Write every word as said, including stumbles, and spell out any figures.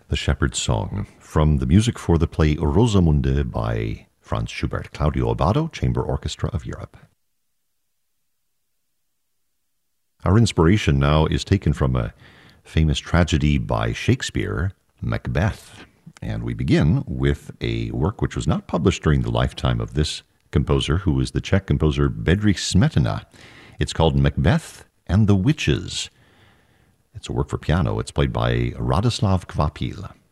The Shepherd's Song, from the music for the play Rosamunde by Franz Schubert, Claudio Abbado, Chamber Orchestra of Europe. Our inspiration now is taken from a famous tragedy by Shakespeare, Macbeth. And we begin with a work which was not published during the lifetime of this composer, who was the Czech composer Bedřich Smetana. It's called Macbeth and the Witches. It's a work for piano. It's played by Radoslav Kvapil.